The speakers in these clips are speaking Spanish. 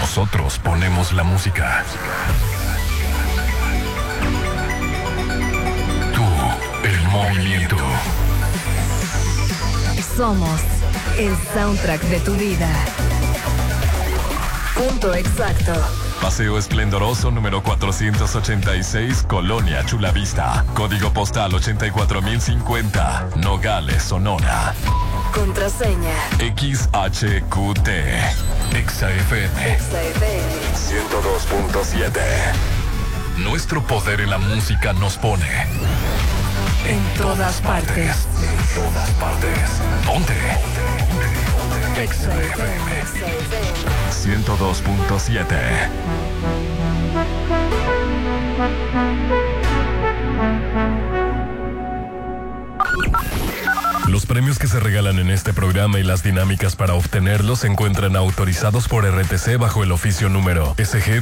Nosotros ponemos la música. Tú, el movimiento. Somos el soundtrack de tu vida. Punto exacto. Paseo Esplendoroso número 486, Colonia Chulavista. Código postal 84050, Nogales, Sonora. Contraseña XHQT. XFM 102.7. Nuestro poder en la música nos pone en todas partes. En todas partes. Ponte. XFM 102.7. Los premios que se regalan en este programa y las dinámicas para obtenerlos se encuentran autorizados por RTC bajo el oficio número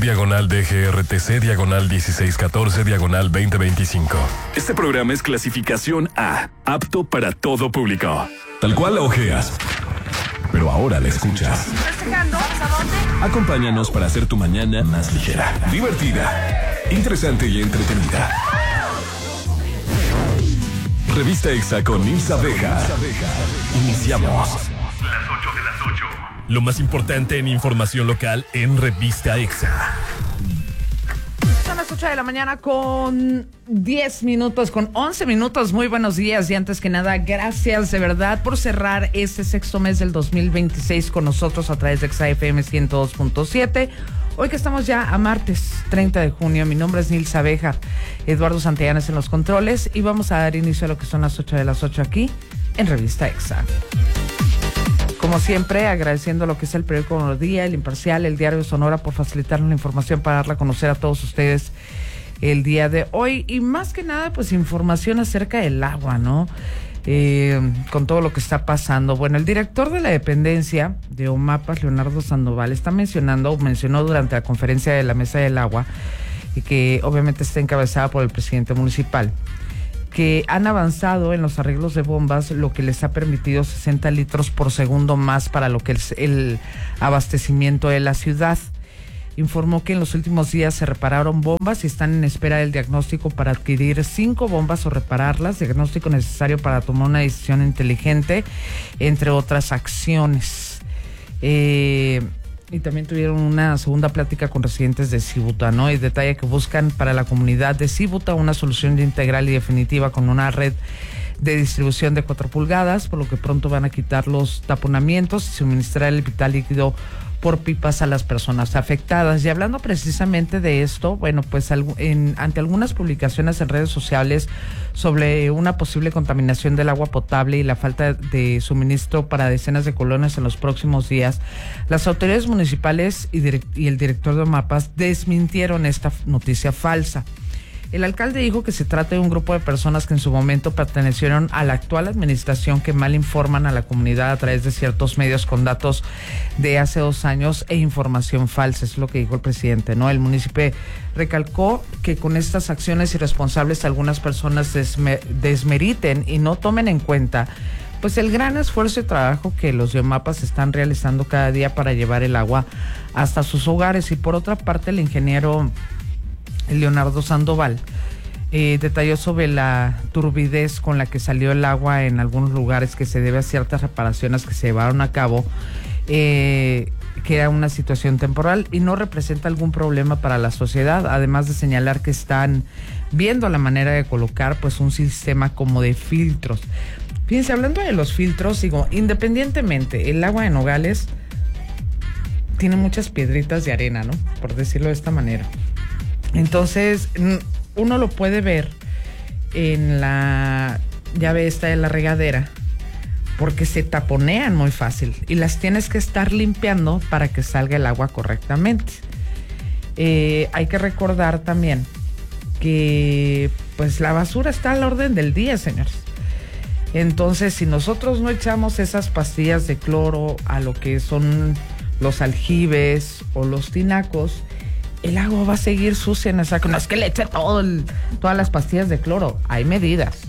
SG-DGRTC/1614/2025. Este programa es clasificación A, apto para todo público. Tal cual la ojeas, pero ahora la escuchas. Acompáñanos para hacer tu mañana más ligera, Divertida, interesante y entretenida. Revista Exa con Nilsa Vega. Iniciamos. Las 8 de las 8. Lo más importante en información local en Revista Exa. Son las 8 de la mañana con 10 minutos, con 11 minutos. Muy buenos días y antes que nada, gracias de verdad por cerrar este sexto mes del 2026 con nosotros a través de Exa FM 102.7. Hoy que estamos ya a martes 30 de junio, mi nombre es Nilsa Abeja, Eduardo Santillanes en los controles y vamos a dar inicio a lo que son las 8 de las 8 aquí en Revista Exa. Como siempre, agradeciendo lo que es el periódico Buenos Días, El Imparcial, el Diario de Sonora por facilitarnos la información para darla a conocer a todos ustedes el día de hoy y más que nada pues información acerca del agua, ¿no? Con todo lo que está pasando. Bueno, el director de la dependencia de OMAPAS, Leonardo Sandoval, mencionó durante la conferencia de la Mesa del Agua, y que obviamente está encabezada por el presidente municipal, que han avanzado en los arreglos de bombas, lo que les ha permitido 60 litros por segundo más para lo que es el abastecimiento de la ciudad. Informó que en los últimos días se repararon bombas y están en espera del diagnóstico para adquirir 5 bombas o repararlas, diagnóstico necesario para tomar una decisión inteligente, entre otras acciones. Y también tuvieron una segunda plática con residentes de Cibuta, ¿no? Y detalla que buscan para la comunidad de Cibuta una solución integral y definitiva con una red de distribución de 4 pulgadas, por lo que pronto van a quitar los taponamientos y suministrar el vital líquido por pipas a las personas afectadas. Y hablando precisamente de esto, bueno, pues ante algunas publicaciones en redes sociales sobre una posible contaminación del agua potable y la falta de suministro para decenas de colonias en los próximos días, las autoridades municipales y el director de OMAPAS desmintieron esta noticia falsa. El alcalde dijo que se trata de un grupo de personas que en su momento pertenecieron a la actual administración que mal informan a la comunidad a través de ciertos medios con datos de hace 2 años e información falsa, es lo que dijo el presidente, ¿no? El municipio recalcó que con estas acciones irresponsables algunas personas desmeriten y no tomen en cuenta pues el gran esfuerzo y trabajo que los de OMAPAS están realizando cada día para llevar el agua hasta sus hogares. Y por otra parte, el ingeniero Leonardo Sandoval detalló sobre la turbidez con la que salió el agua en algunos lugares, que se debe a ciertas reparaciones que se llevaron a cabo, que era una situación temporal y no representa algún problema para la sociedad, además de señalar que están viendo la manera de colocar pues un sistema como de filtros. Fíjense, hablando de los filtros, digo, independientemente, el agua de Nogales tiene muchas piedritas de arena, ¿no? Por decirlo de esta manera. Entonces, uno lo puede ver en la llave esta de la regadera, porque se taponean muy fácil y las tienes que estar limpiando para que salga el agua correctamente. Hay que recordar también que pues la basura está al orden del día, señores. Entonces, si nosotros no echamos esas pastillas de cloro a lo que son los aljibes o los tinacos, el agua va a seguir sucia en esa. No es que le eche todas las pastillas de cloro. Hay medidas,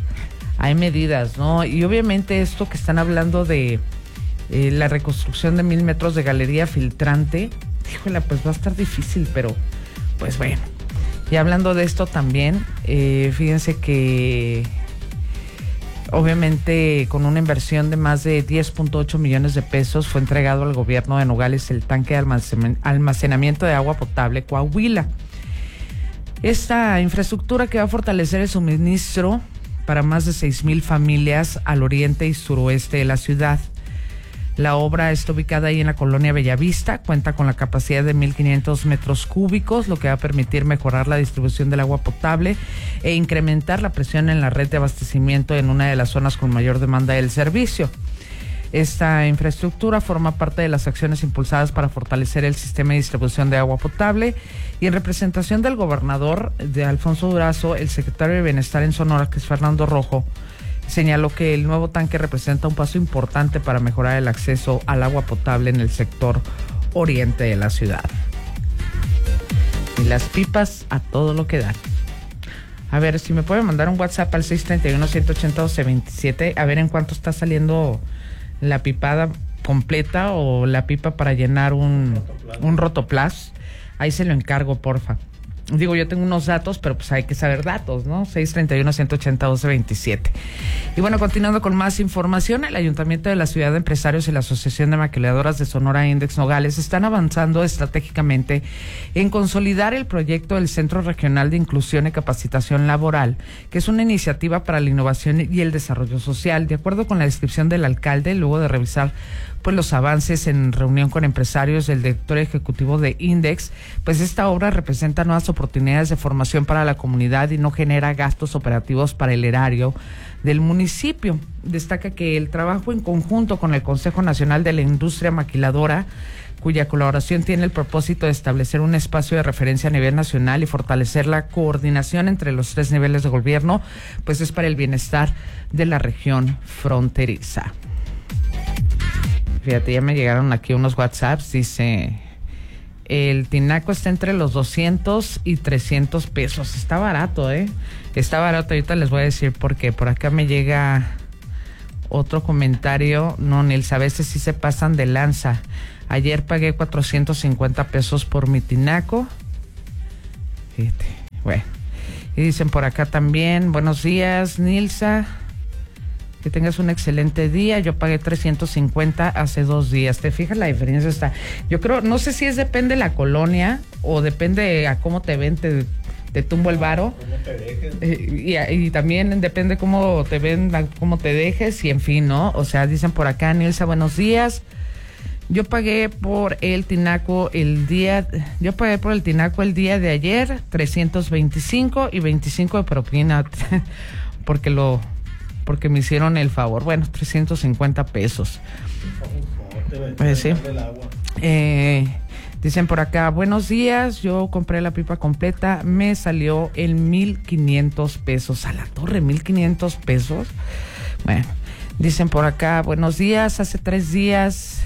¿no? Y obviamente esto que están hablando de la reconstrucción de 1000 metros de galería filtrante, híjole, pues va a estar difícil, pero pues bueno. Y hablando de esto también, fíjense que obviamente con una inversión de más de 10.8 millones de pesos fue entregado al gobierno de Nogales el tanque de almacenamiento de agua potable Coahuila. Esta infraestructura que va a fortalecer el suministro para más de 6,000 familias al oriente y suroeste de la ciudad. La obra está ubicada ahí en la colonia Bellavista, cuenta con la capacidad de 1,500 metros cúbicos, lo que va a permitir mejorar la distribución del agua potable e incrementar la presión en la red de abastecimiento en una de las zonas con mayor demanda del servicio. Esta infraestructura forma parte de las acciones impulsadas para fortalecer el sistema de distribución de agua potable y en representación del gobernador de Alfonso Durazo, el secretario de Bienestar en Sonora, que es Fernando Rojo, señaló que el nuevo tanque representa un paso importante para mejorar el acceso al agua potable en el sector oriente de la ciudad. Y las pipas a todo lo que dan. A ver, si me pueden mandar un WhatsApp al 631-180-1227, a ver en cuánto está saliendo la pipada completa o la pipa para llenar un rotoplas. Ahí se lo encargo, porfa. Digo, yo tengo unos datos, pero pues hay que saber datos, ¿no? 631-180-1227. Y bueno, continuando con más información, el Ayuntamiento de la Ciudad de Empresarios y la Asociación de Maquiladoras de Sonora Index Nogales están avanzando estratégicamente en consolidar el proyecto del Centro Regional de Inclusión y Capacitación Laboral, que es una iniciativa para la innovación y el desarrollo social. De acuerdo con la descripción del alcalde, luego de revisar pues los avances en reunión con empresarios del director ejecutivo de Index, pues esta obra representa nuevas oportunidades de formación para la comunidad y no genera gastos operativos para el erario del municipio. Destaca que el trabajo en conjunto con el Consejo Nacional de la Industria Maquiladora, cuya colaboración tiene el propósito de establecer un espacio de referencia a nivel nacional y fortalecer la coordinación entre los 3 niveles de gobierno, pues es para el bienestar de la región fronteriza. Fíjate, ya me llegaron aquí unos WhatsApps, dice, el tinaco está entre los 200 y 300 pesos. Está barato, Está barato, ahorita les voy a decir por qué. Por acá me llega otro comentario. No, Nils, a veces sí se pasan de lanza. Ayer pagué 450 pesos por mi tinaco. Fíjate, bueno. Y dicen por acá también, buenos días, Nilsa. Que tengas un excelente día. Yo pagué 350 hace 2 días. ¿Te fijas la diferencia? Está. Yo creo, no sé si depende de la colonia o depende a cómo te ven, te tumbo el varo. Cómo te dejes. Y también depende cómo te ven, cómo te dejes y en fin, ¿no? O sea, dicen por acá, Nilsa, buenos días. Yo pagué por el tinaco el día de ayer, 325 y 25 de propina, porque me hicieron el favor. Bueno, 350 pesos. Sí. Dicen por acá, buenos días, yo compré la pipa completa, me salió en 1,500 pesos. A la torre, 1,500 pesos. Bueno, dicen por acá, buenos días, hace 3 días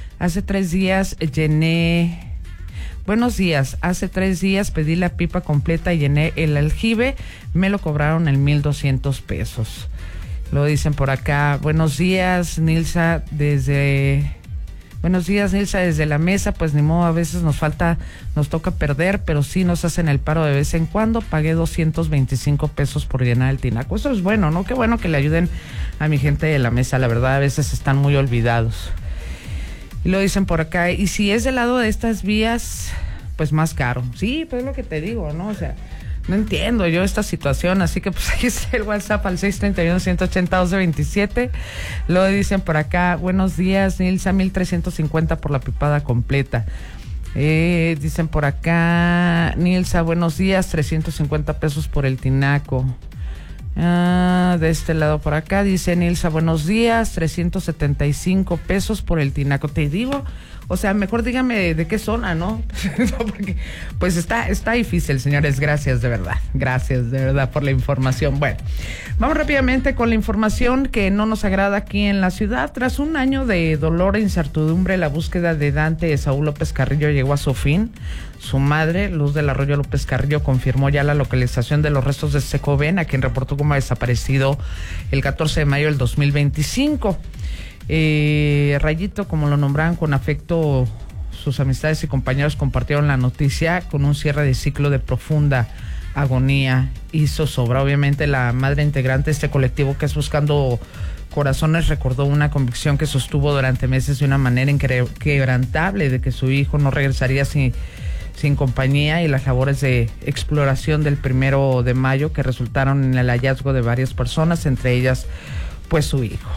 llené... Buenos días, hace 3 días pedí la pipa completa y llené el aljibe, me lo cobraron en 1,200 pesos. Lo dicen por acá, buenos días, Nilsa, desde la mesa, pues ni modo, a veces nos toca perder, pero sí nos hacen el paro de vez en cuando. Pagué 225 pesos por llenar el tinaco. Eso es bueno, ¿no? Qué bueno que le ayuden a mi gente de la mesa, la verdad, a veces están muy olvidados. Y lo dicen por acá, y si es del lado de estas vías, pues más caro. Sí, pues es lo que te digo, ¿no? O sea, no entiendo yo esta situación, así que pues ahí está el WhatsApp al 631-180-1227. Lo dicen por acá, buenos días, Nilsa, 1,350 por la pipada completa. Dicen por acá, Nilsa, buenos días, 350 pesos por el tinaco. De este lado por acá, dice Nilsa, buenos días, 375 pesos por el tinaco. Te digo, o sea, mejor dígame de qué zona, ¿no? Porque pues está difícil, señores. Gracias de verdad por la información. Bueno, vamos rápidamente con la información que no nos agrada aquí en la ciudad. Tras un año de dolor e incertidumbre, la búsqueda de Dante Saúl López Carrillo llegó a su fin. Su madre, Luz del Arroyo López Carrillo, confirmó ya la localización de los restos de este joven, a quien reportó como desaparecido el 14 de mayo del 2025. Rayito, como lo nombraban con afecto sus amistades y compañeros compartieron la noticia con un cierre de ciclo de profunda agonía y zozobra. Obviamente la madre integrante de este colectivo, que es Buscando Corazones, recordó una convicción que sostuvo durante meses de una manera inquebrantable de que su hijo no regresaría sin compañía, y las labores de exploración del 1 de mayo que resultaron en el hallazgo de varias personas, entre ellas pues su hijo.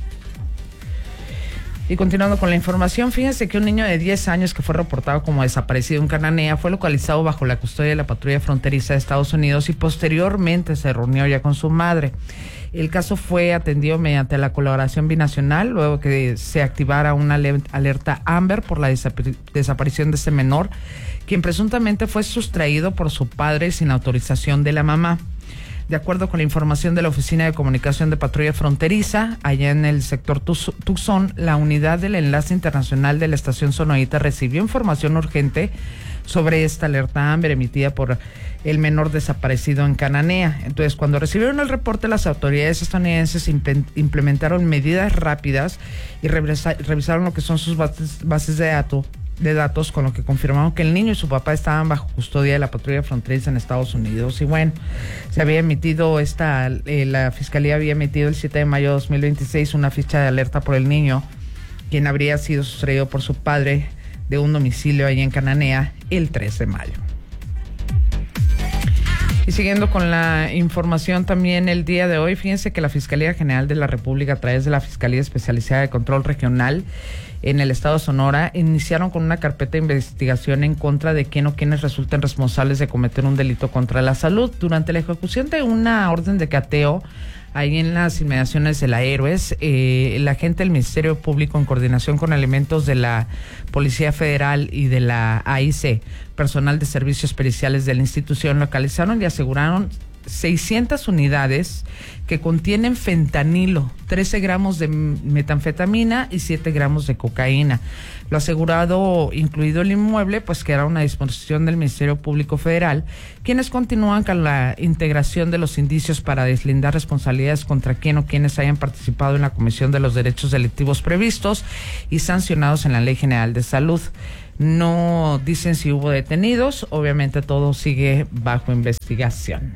Y continuando con la información, fíjense que un niño de 10 años que fue reportado como desaparecido en Cananea fue localizado bajo la custodia de la patrulla fronteriza de Estados Unidos y posteriormente se reunió ya con su madre. El caso fue atendido mediante la colaboración binacional, luego que se activara una alerta Amber por la desaparición de este menor, quien presuntamente fue sustraído por su padre sin autorización de la mamá. De acuerdo con la información de la Oficina de Comunicación de Patrulla Fronteriza, allá en el sector Tucson, la unidad del Enlace Internacional de la Estación Sonoita recibió información urgente sobre esta alerta Amber emitida por el menor desaparecido en Cananea. Entonces, cuando recibieron el reporte, las autoridades estadounidenses implementaron medidas rápidas y revisaron lo que son sus bases de datos, con lo que confirmaron que el niño y su papá estaban bajo custodia de la patrulla fronteriza en Estados Unidos. Y bueno, se había emitido la Fiscalía había emitido el 7 de mayo de 2026 una ficha de alerta por el niño, quien habría sido sustraído por su padre de un domicilio ahí en Cananea el 3 de mayo. Y siguiendo con la información también el día de hoy, fíjense que la Fiscalía General de la República, a través de la Fiscalía Especializada de Control Regional en el estado de Sonora, iniciaron con una carpeta de investigación en contra de quién o quienes resulten responsables de cometer un delito contra la salud durante la ejecución de una orden de cateo ahí en las inmediaciones de la Héroes. La gente del Ministerio Público, en coordinación con elementos de la Policía Federal y de la AIC, personal de servicios periciales de la institución, localizaron y aseguraron 600 unidades que contienen fentanilo, 13 gramos de metanfetamina y 7 gramos de cocaína. Lo asegurado, incluido el inmueble, pues queda a una disposición del Ministerio Público Federal, quienes continúan con la integración de los indicios para deslindar responsabilidades contra quien o quienes hayan participado en la comisión de los derechos delictivos previstos y sancionados en la Ley General de Salud. No dicen si hubo detenidos, obviamente todo sigue bajo investigación.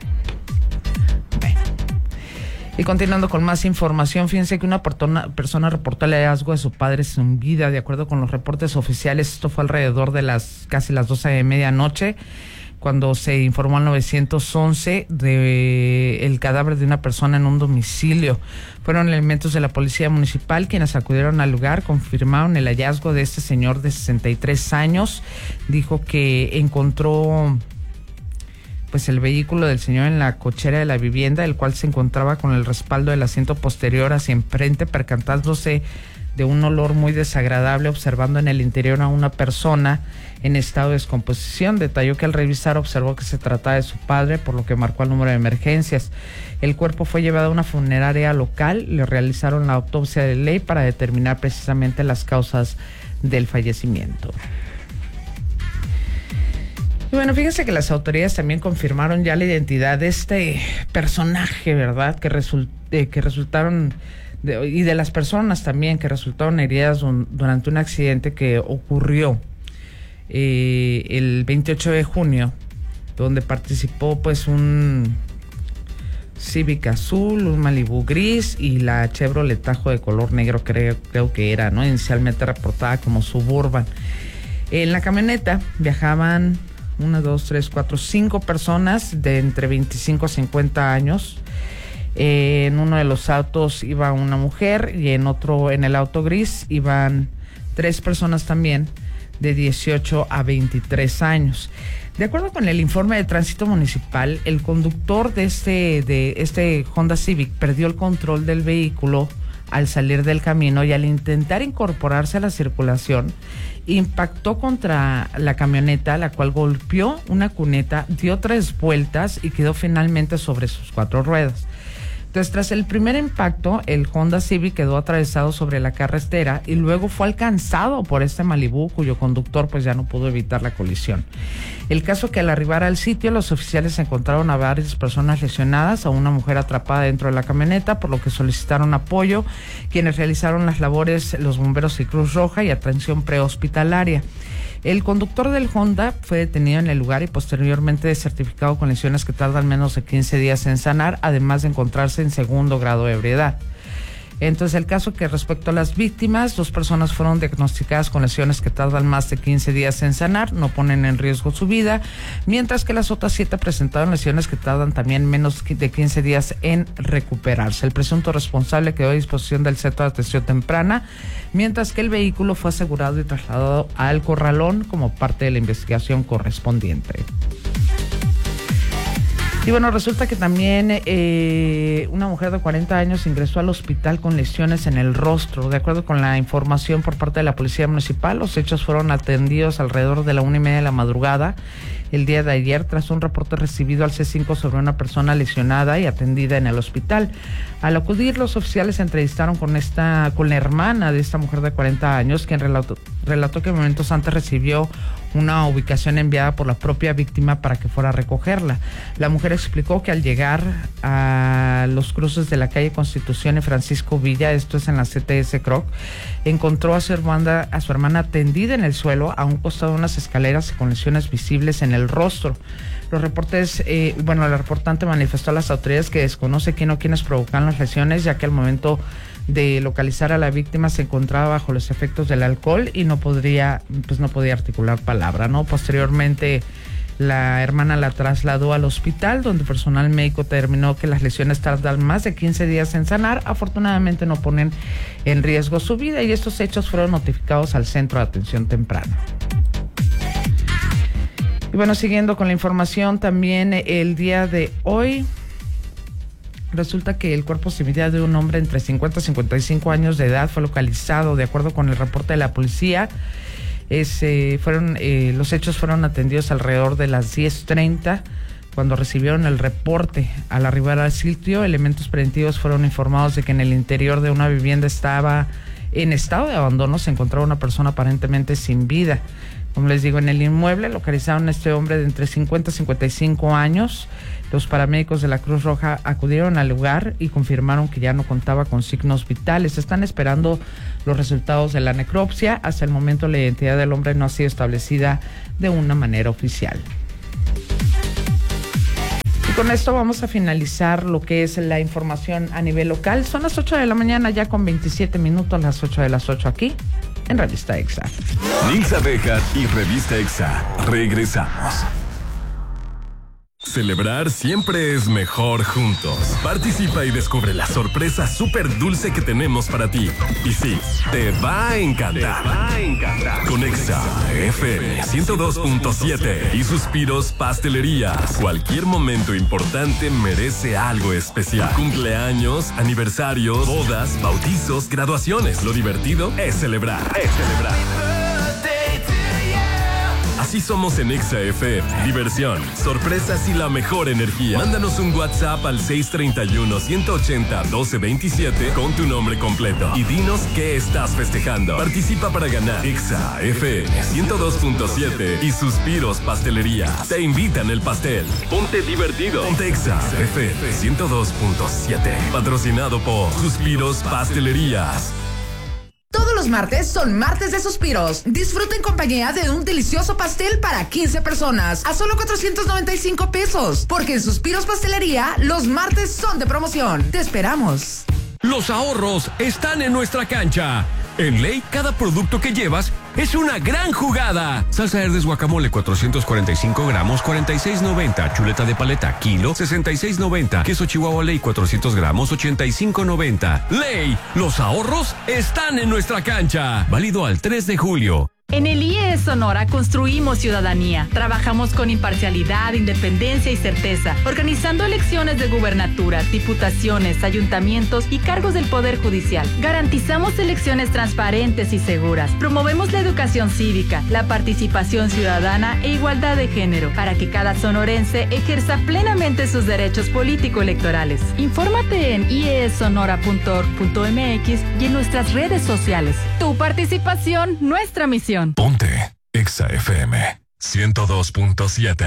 Y continuando con más información, fíjense que una persona reportó el hallazgo de su padre sin vida. De acuerdo con los reportes oficiales, esto fue alrededor de casi las 12 de medianoche, cuando se informó al 911 del cadáver de una persona en un domicilio. Fueron elementos de la Policía Municipal quienes acudieron al lugar, confirmaron el hallazgo de este señor de 63 años. Dijo que encontró pues el vehículo del señor en la cochera de la vivienda, el cual se encontraba con el respaldo del asiento posterior hacia enfrente, percatándose de un olor muy desagradable, observando en el interior a una persona en estado de descomposición. Detalló que al revisar observó que se trataba de su padre, por lo que marcó el número de emergencias. El cuerpo fue llevado a una funeraria local, le realizaron la autopsia de ley para determinar precisamente las causas del fallecimiento. Y bueno, fíjense que las autoridades también confirmaron ya la identidad de este personaje, ¿verdad? Que resultaron, y de las personas también que resultaron heridas durante un accidente que ocurrió el 28 de junio, donde participó pues un Civic azul, un Malibu gris y la Chevrolet Tahoe de color negro, creo que era, ¿no? Inicialmente reportada como Suburban. En la camioneta viajaban 5 personas de entre 25 a 50 años. En uno de los autos iba una mujer y en el auto gris, iban 3 personas también de 18 a 23 años. De acuerdo con el informe de tránsito municipal, el conductor de este Honda Civic perdió el control del vehículo al salir del camino y al intentar incorporarse a la circulación, impactó contra la camioneta, la cual golpeó una cuneta, dio 3 vueltas y quedó finalmente sobre sus 4 ruedas. Entonces, tras el primer impacto, el Honda Civic quedó atravesado sobre la carretera y luego fue alcanzado por este Malibu, cuyo conductor pues ya no pudo evitar la colisión. El caso que al arribar al sitio, los oficiales encontraron a varias personas lesionadas, a una mujer atrapada dentro de la camioneta, por lo que solicitaron apoyo, quienes realizaron las labores, los bomberos y Cruz Roja, y atención prehospitalaria. El conductor del Honda fue detenido en el lugar y posteriormente certificado con lesiones que tardan menos de 15 días en sanar, además de encontrarse en segundo grado de ebriedad. Entonces, el caso que respecto a las víctimas, 2 personas fueron diagnosticadas con lesiones que tardan más de 15 días en sanar, no ponen en riesgo su vida, mientras que las otras 7 presentaron lesiones que tardan también menos de 15 días en recuperarse. El presunto responsable quedó a disposición del Centro de Atención Temprana, mientras que el vehículo fue asegurado y trasladado al Corralón como parte de la investigación correspondiente. Y bueno, resulta que también una mujer de 40 años ingresó al hospital con lesiones en el rostro. De acuerdo con la información por parte de la Policía Municipal, los hechos fueron atendidos alrededor de la 1:30 de la madrugada el día de ayer, tras un reporte recibido al C5 sobre una persona lesionada y atendida en el hospital. Al acudir, los oficiales se entrevistaron con la hermana de esta mujer de 40 años, quien relató que momentos antes recibió una ubicación enviada por la propia víctima para que fuera a recogerla. La mujer explicó que al llegar a los cruces de la calle Constitución y Francisco Villa, esto es en la CTS Croc, encontró a su hermana tendida en el suelo a un costado de unas escaleras con lesiones visibles en el rostro. Los reportes, la reportante manifestó a las autoridades que desconoce quién o quiénes provocaron las lesiones, ya que al momento de localizar a la víctima se encontraba bajo los efectos del alcohol y no podía articular palabra, ¿no? Posteriormente, la hermana la trasladó al hospital, donde personal médico determinó que las lesiones tardan más de 15 días en sanar. Afortunadamente no ponen en riesgo su vida, y estos hechos fueron notificados al Centro de Atención Temprana. Y bueno, siguiendo con la información, también el día de hoy resulta que el cuerpo sin vida de un hombre entre 50 y 55 años de edad fue localizado. De acuerdo con el reporte de la policía, los hechos fueron atendidos alrededor de las 10:30, cuando recibieron el reporte. Al arribar al sitio, elementos preventivos fueron informados de que en el interior de una vivienda estaba en estado de abandono, se encontraba una persona aparentemente sin vida. Como les digo, en el inmueble localizaron a este hombre de entre 50 y 55 años. Los paramédicos de la Cruz Roja acudieron al lugar y confirmaron que ya no contaba con signos vitales. Están esperando los resultados de la necropsia. Hasta el momento, la identidad del hombre no ha sido establecida de una manera oficial. Y con esto vamos a finalizar lo que es la información a nivel local. Son las 8 de la mañana, ya con 27 minutos, las 8 de las 8 aquí en Revista Exa. Nilsa Bejar y Revista Exa. Regresamos. Celebrar siempre es mejor juntos. Participa y descubre la sorpresa súper dulce que tenemos para ti. Y sí, te va a encantar. Con Exa FM 102.7 y Suspiros Pastelerías. Cualquier momento importante merece algo especial. Cumpleaños, aniversarios, bodas, bautizos, graduaciones. Lo divertido es celebrar. Así somos en Exa FM. Diversión, sorpresas y la mejor energía. Mándanos un WhatsApp al 631-180-1227 con tu nombre completo y dinos qué estás festejando. Participa para ganar. Exa FM 102.7 y Suspiros Pastelerías. Te invitan el pastel. Ponte divertido. Ponte Exa FM 102.7. Patrocinado por Suspiros Pastelerías. Todos los martes son martes de suspiros. Disfruta en compañía de un delicioso pastel para 15 personas a solo 495 pesos. Porque en Suspiros Pastelería los martes son de promoción. Te esperamos. Los ahorros están en nuestra cancha. En Ley, cada producto que llevas es una gran jugada. Salsa Herdes guacamole 445 gramos, 46.90. Chuleta de paleta, kilo, 66.90. Queso Chihuahua Ley 400 gramos, 85.90. Ley, los ahorros están en nuestra cancha. Válido al 3 de julio. En el IES IES Sonora construimos ciudadanía. Trabajamos con imparcialidad, independencia y certeza, organizando elecciones de gubernaturas, diputaciones, ayuntamientos y cargos del Poder Judicial. Garantizamos elecciones transparentes y seguras. Promovemos la educación cívica, la participación ciudadana e igualdad de género, para que cada sonorense ejerza plenamente sus derechos político-electorales. Infórmate en iesonora.org.mx y en nuestras redes sociales. Tu participación, nuestra misión. Ponte Exa FM 102.7.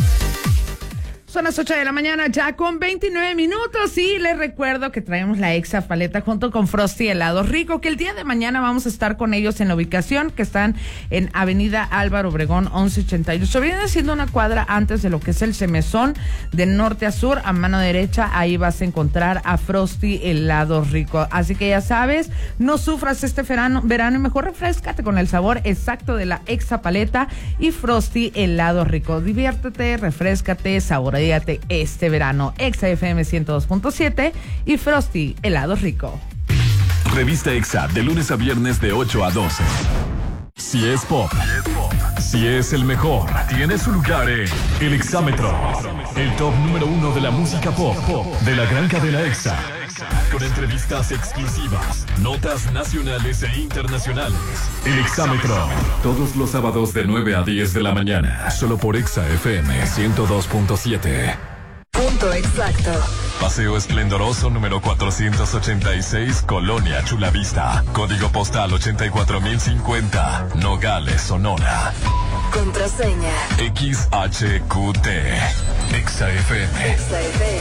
Son las 8 de la mañana, ya con 29 minutos, y les recuerdo que traemos la Exa Paleta junto con Frosty Helado Rico, que el día de mañana vamos a estar con ellos en la ubicación que están en Avenida Álvaro Obregón 1188. Viene siendo una cuadra antes de lo que es el Semezón, de norte a sur, a mano derecha, ahí vas a encontrar a Frosty Helado Rico. Así que ya sabes, no sufras este verano y mejor refrescate con el sabor exacto de la Exa Paleta y Frosty Helado Rico. Diviértete, refréscate, saborea este verano. Exa FM 102.7 y Frosty Helado Rico. Revista Exa, de lunes a viernes de 8 a 12. Si es pop, si es el mejor, tiene su lugar en El Exámetro, el top número 1 de la música pop de la gran cadena Exa. Con entrevistas exclusivas, notas nacionales e internacionales. El Exámetro, todos los sábados de 9 a 10 de la mañana, solo por Exa FM 102.7. Punto exacto. Paseo Esplendoroso número 486, Colonia Chulavista. Código postal 84050, Nogales, Sonora. Contraseña. XHQT. Exa FM. Exa FM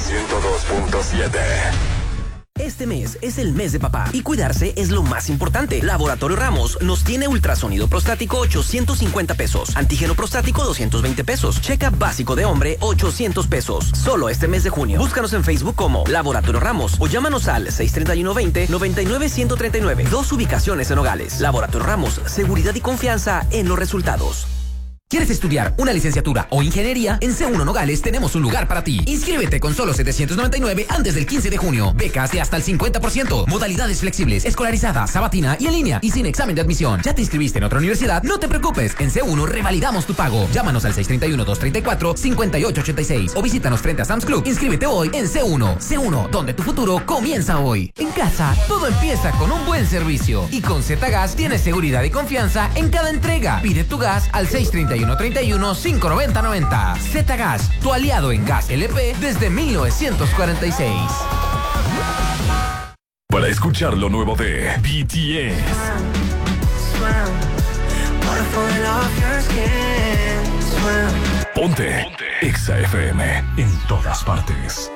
102.7. Este mes es el mes de papá y cuidarse es lo más importante. Laboratorio Ramos nos tiene ultrasonido prostático 850 pesos, antígeno prostático 220 pesos, check-up básico de hombre 800 pesos. Solo este mes de junio. Búscanos en Facebook como Laboratorio Ramos o llámanos al 631-20-99-139. 2 ubicaciones en Nogales. Laboratorio Ramos, seguridad y confianza en los resultados. ¿Quieres estudiar una licenciatura o ingeniería? En C1 Nogales tenemos un lugar para ti. Inscríbete con solo 799 antes del 15 de junio. Becas de hasta el 50%. Modalidades flexibles, escolarizada, sabatina y en línea y sin examen de admisión. ¿Ya te inscribiste en otra universidad? No te preocupes. En C1 revalidamos tu pago. Llámanos al 631-234-5886 o visítanos frente a Sam's Club. Inscríbete hoy en C1. C1, donde tu futuro comienza hoy. En casa, todo empieza con un buen servicio. Y con Z-Gas tienes seguridad y confianza en cada entrega. Pide tu gas al 631-590-90. Z-Gas, tu aliado en gas LP desde 1946. Para escuchar lo nuevo de BTS. Ponte Exa FM en todas partes.